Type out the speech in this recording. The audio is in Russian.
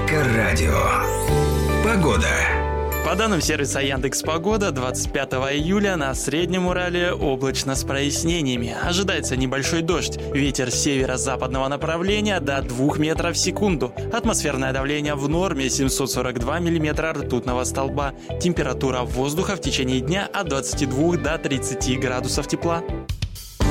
Эльдоррадио. Погода. По данным сервиса Яндекс.Погода, 25 июля на Среднем Урале облачно с прояснениями. Ожидается небольшой дождь. Ветер северо-западного направления до 2 метров в секунду. Атмосферное давление в норме 742 миллиметра ртутного столба. Температура воздуха в течение дня от 22 до 30 градусов тепла.